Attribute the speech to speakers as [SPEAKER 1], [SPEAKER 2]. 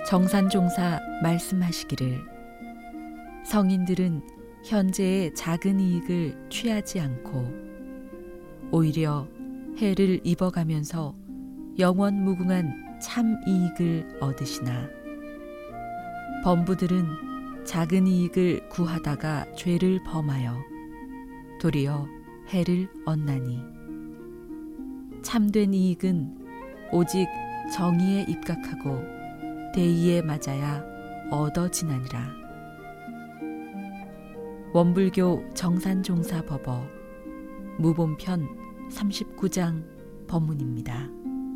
[SPEAKER 1] 정산종사 말씀하시기를 성인들은 현재의 작은 이익을 취하지 않고 오히려 해를 입어가면서 영원 무궁한 참 이익을 얻으시나 범부들은 작은 이익을 구하다가 죄를 범하여 도리어 해를 얻나니 참된 이익은 오직 정의에 입각하고 대의에 맞아야 얻어지나니라. 원불교 정산종사법어 무본편 39장 법문입니다.